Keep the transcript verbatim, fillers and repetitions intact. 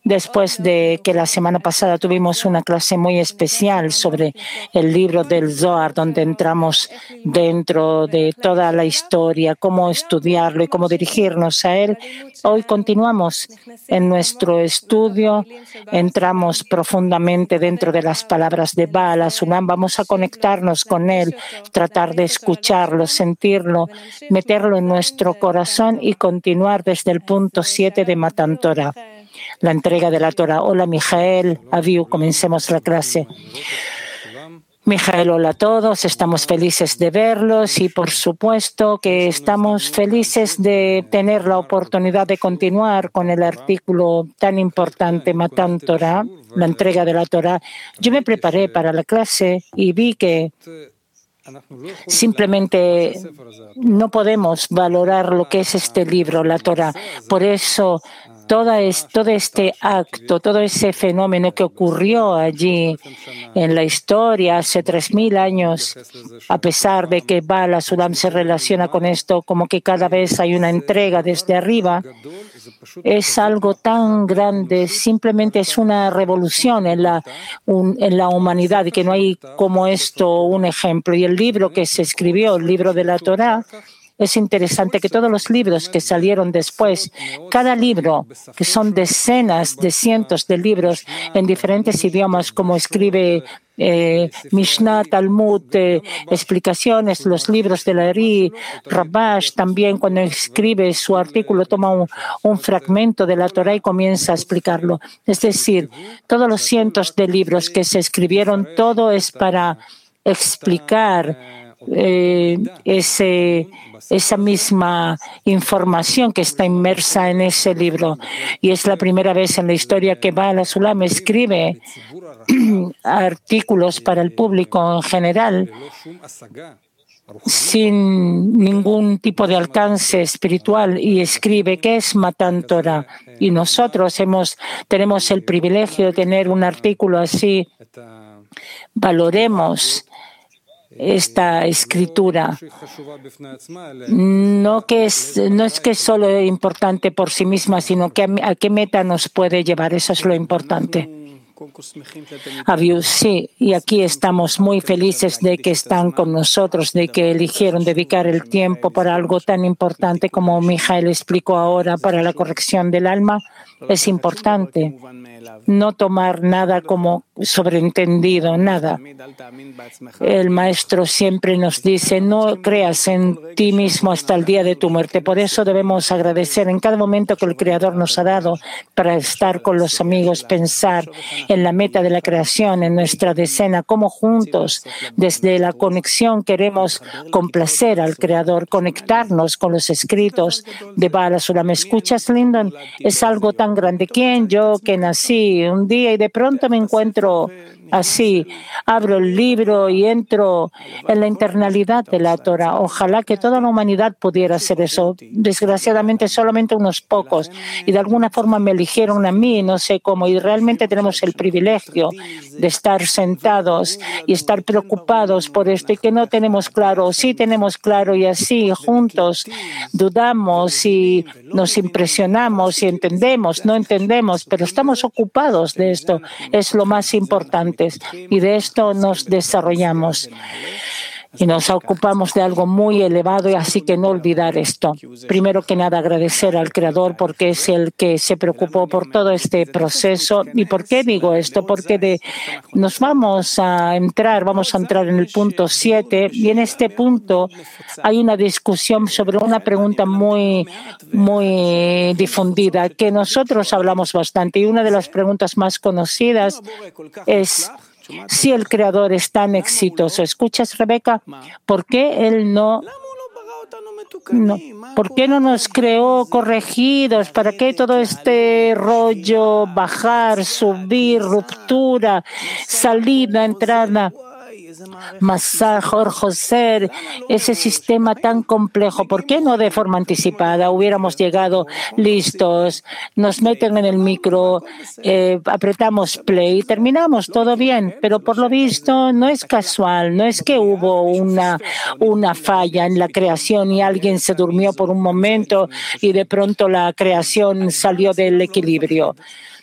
después de que la semana pasada tuvimos una clase muy especial sobre el libro del Zohar, donde entramos dentro de toda la historia, cómo estudiarlo y cómo dirigirnos a él. Hoy continuamos en nuestro estudio, entramos profundamente dentro de las palabras de Baal HaSulam. Vamos a conectarnos con él, tratar de escucharlo, sentirlo, meterlo en nuestro corazón y continuar desde el punto siete de Matan Torah, la entrega de la Torah. Hola, Mijael, Aviu, comencemos la clase. Mijael, hola a todos, estamos felices de verlos y por supuesto que estamos felices de tener la oportunidad de continuar con el artículo tan importante, Matan Torah, la entrega de la Torah. Yo me preparé para la clase y vi que simplemente no podemos valorar lo que es este libro, la Torah. Por eso, Toda es, todo este acto, todo ese fenómeno que ocurrió allí en la historia hace tres mil años, a pesar de que Baal HaSulam se relaciona con esto como que cada vez hay una entrega desde arriba, es algo tan grande, simplemente es una revolución en la, un, en la humanidad y que no hay como esto un ejemplo. Y el libro que se escribió, el libro de la Torah, es interesante que todos los libros que salieron después, cada libro, que son decenas de cientos de libros en diferentes idiomas, como escribe eh, Mishnah, Talmud, eh, explicaciones, los libros de la Eri, Rabash, también cuando escribe su artículo toma un, un fragmento de la Torah y comienza a explicarlo. Es decir, todos los cientos de libros que se escribieron, todo es para explicar eh, ese esa misma información que está inmersa en ese libro. Y es la primera vez en la historia que Baal HaSulam escribe artículos para el público en general sin ningún tipo de alcance espiritual y escribe qué es Matan Torah. Y nosotros hemos, tenemos el privilegio de tener un artículo así. Valoremos esta escritura. No, que es, no es que es solo importante por sí misma, sino que a, a qué meta nos puede llevar. Eso es lo importante. Aviu, sí, y aquí estamos muy felices de que están con nosotros, de que eligieron dedicar el tiempo para algo tan importante como Mijael explicó ahora, para la corrección del alma. Es importante no tomar nada como sobreentendido, nada. El maestro siempre nos dice, no creas en ti mismo hasta el día de tu muerte. Por eso debemos agradecer en cada momento que el Creador nos ha dado para estar con los amigos, pensar en la meta de la creación, en nuestra decena, cómo juntos, desde la conexión, queremos complacer al Creador, conectarnos con los escritos de Baal HaSulam. ¿Me escuchas, Lyndon? Es algo tan grande. ¿Quién? Yo que nací un día y de pronto me encuentro así, abro el libro y entro en la internalidad de la Torah. Ojalá que toda la humanidad pudiera hacer eso. Desgraciadamente solamente unos pocos y de alguna forma me eligieron a mí, no sé cómo, y realmente tenemos el privilegio de estar sentados y estar preocupados por esto y que no tenemos claro, sí tenemos claro y así juntos dudamos y nos impresionamos y entendemos, no entendemos, pero estamos ocupados de esto. Es lo más importante. Y de esto nos desarrollamos y nos ocupamos de algo muy elevado, y así que no olvidar esto. Primero que nada, agradecer al Creador porque es el que se preocupó por todo este proceso. ¿Y por qué digo esto? Porque de, nos vamos a entrar, vamos a entrar en el punto siete, y en este punto hay una discusión sobre una pregunta muy, muy difundida que nosotros hablamos bastante, y una de las preguntas más conocidas es: si el Creador es tan exitoso, ¿escuchas, Rebeca? ¿Por qué Él no, no, ¿por qué no nos creó corregidos? ¿Para qué todo este rollo, bajar, subir, ruptura, salida, entrada? Masaj, Jorjoser, ese sistema tan complejo, ¿por qué no de forma anticipada? Hubiéramos llegado listos, nos meten en el micro, eh, apretamos play y terminamos todo bien, pero por lo visto no es casual, no es que hubo una, una falla en la creación y alguien se durmió por un momento y de pronto la creación salió del equilibrio.